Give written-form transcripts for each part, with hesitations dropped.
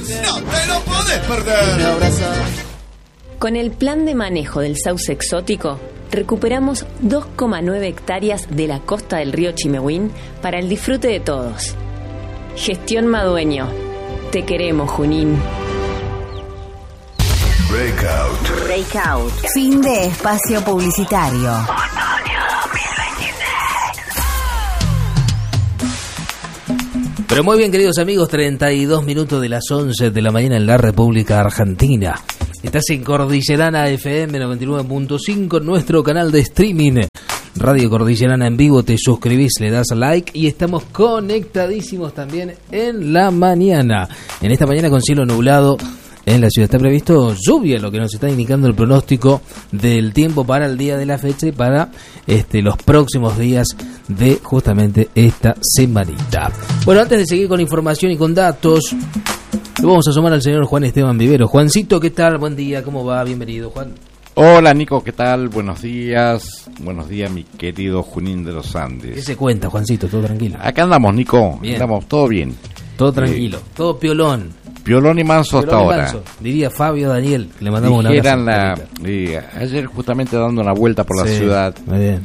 ¡No te lo podés perder! Con el plan de manejo del sauce exótico, recuperamos 2,9 hectáreas de la costa del río Chimehuín para el disfrute de todos. Gestión Madueño. Te queremos, Junín. Breakout. Fin de espacio publicitario. Pero muy bien, queridos amigos, 32 minutos de las 11 de la mañana en la República Argentina. Estás en Cordillerana FM 99.5, nuestro canal de streaming. Radio Cordillerana en vivo, te suscribís, le das like y estamos conectadísimos también en la mañana. En esta mañana con cielo nublado en la ciudad. Está previsto lluvia, lo que nos está indicando el pronóstico del tiempo para el día de la fecha y para los próximos días de justamente esta semanita. Bueno, antes de seguir con información y con datos, le vamos a sumar al señor Juan Esteban Vivero. Juancito, ¿qué tal? Buen día, ¿cómo va? Bienvenido, Juan. Hola, Nico, ¿qué tal? Buenos días, mi querido Junín de los Andes. ¿Qué se cuenta, Juancito? ¿Todo tranquilo? Acá andamos, Nico, bien. Andamos todo bien. Todo tranquilo, todo piolón. Piolón y manso hasta ahora. Manso, diría Fabio Daniel, que le mandamos una abrazo. Ayer justamente dando una vuelta por la ciudad, muy bien.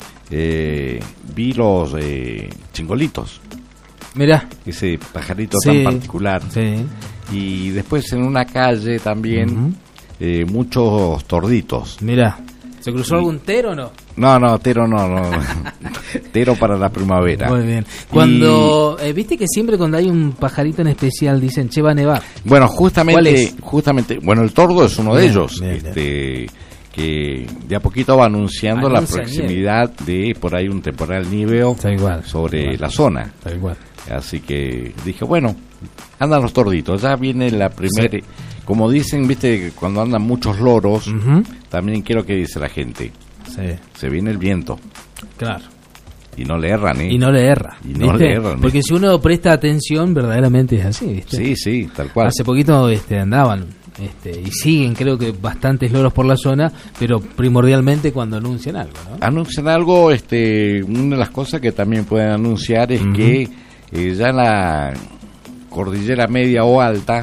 Vi los chingolitos. Mirá. Ese pajarito tan particular. Sí. Y después en una calle también muchos torditos. Mirá. ¿Se cruzó algún tero o no? No, tero no. Tero para la primavera. Muy bien. Cuando viste que siempre cuando hay un pajarito en especial dicen, che, va a nevar. Bueno, justamente, bueno, el tordo es uno de ellos, bien. Que de a poquito va anunciando la proximidad de por ahí un temporal niveo sobre la zona. Tal cual. Así que dije, bueno, andan los torditos, ya viene la primera. Sí. Como dicen, viste, cuando andan muchos loros, también quiero que dice la gente. Sí. Se viene el viento. Claro. Y no le erran, ¿eh? Y no le erran. Porque si uno presta atención, verdaderamente es así, ¿viste? Sí, tal cual. Hace poquito andaban, y siguen, creo que bastantes loros por la zona, pero primordialmente cuando anuncian algo, ¿no? Anuncian algo, una de las cosas que también pueden anunciar es que ya en la cordillera media o alta,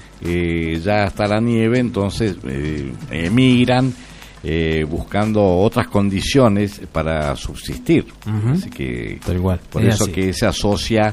ya está la nieve, entonces emigran buscando otras condiciones para subsistir. Así que tal igual. Por eso así. Que se asocia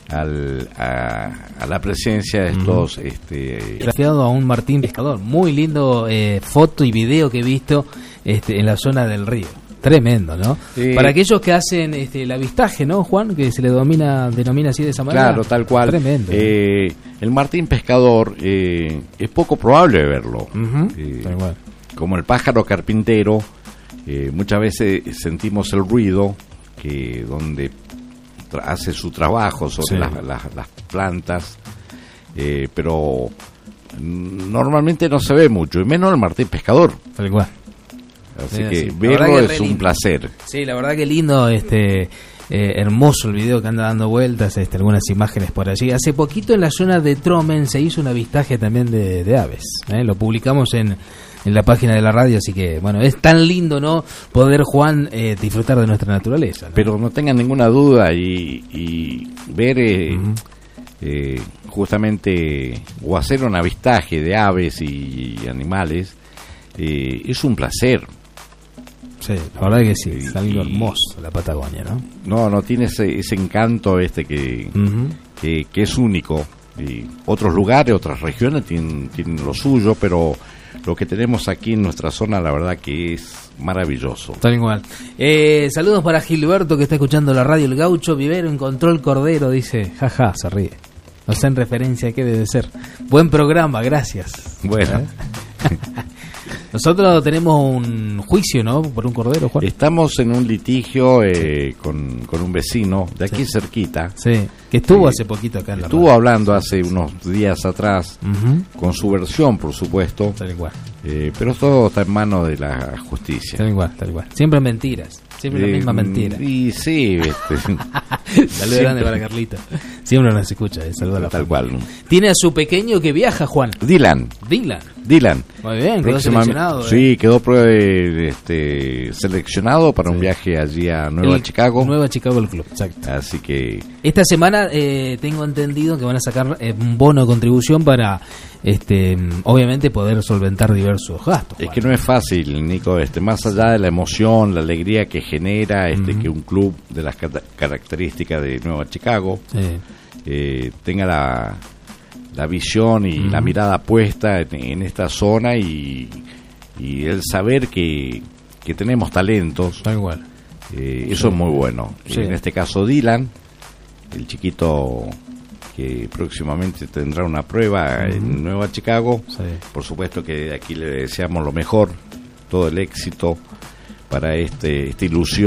a la presencia de estos grafiado a un martín pescador. Muy lindo foto y video que he visto en la zona del río. Tremendo, ¿no? Para aquellos que hacen el avistaje, ¿no, Juan? Que se le denomina así de esa manera. Claro, tal cual. Tremendo. El martín pescador es poco probable verlo. Tal cual. Como el pájaro carpintero, muchas veces sentimos el ruido que donde hace su trabajo sobre las plantas, pero normalmente no se ve mucho, y menos el martín pescador. Tal cual. Así que verlo es un placer. Sí, la verdad que lindo, hermoso el video que anda dando vueltas, algunas imágenes por allí. Hace poquito en la zona de Tromen se hizo un avistaje también de aves. Lo publicamos en la página de la radio, así que bueno, es tan lindo, ¿no? Poder, Juan, disfrutar de nuestra naturaleza, ¿no? Pero no tengan ninguna duda y ver justamente o hacer un avistaje de aves y animales es un placer. Sí, la verdad que sí, es algo hermoso la Patagonia, ¿no? No tiene ese encanto que es único. Y otros lugares, otras regiones tienen lo suyo, pero lo que tenemos aquí en nuestra zona, la verdad que es maravilloso. Tal igual. Saludos para Gilberto, que está escuchando la radio El Gaucho. Vivero encontró el cordero, dice, jaja, se ríe. No sé en referencia a qué debe ser. Buen programa, gracias. Bueno. Nosotros tenemos un juicio, ¿no? Por un cordero, Juan. Estamos en un litigio con un vecino de aquí cerquita. Sí, que estuvo hace poquito acá en la radio. Estuvo hablando hace unos días atrás, con su versión, por supuesto. Tal igual. Pero todo está en manos de la justicia. Tal igual. Siempre mentiras. Siempre la misma mentira. Y sí, Saludos grande para Carlita. Siempre nos escucha, saludos a la tal familia. cual. Tiene a su pequeño que viaja, Juan. Dylan. Muy bien, quedó seleccionado. Sí, quedó seleccionado para un viaje allí a Nueva Chicago. Nueva Chicago el club, exacto. Así que esta semana tengo entendido que van a sacar un bono de contribución para, obviamente, poder solventar diversos gastos. Es que no es fácil, Nico, más allá de la emoción, la alegría que genera que un club de las características de Nueva Chicago tenga la visión y la mirada puesta en esta zona y el saber que tenemos talentos. Tal cual. Eso es muy bueno. Sí. En este caso Dylan, el chiquito que próximamente tendrá una prueba en Nueva Chicago. Sí. Por supuesto que aquí le deseamos lo mejor, todo el éxito para esta ilusión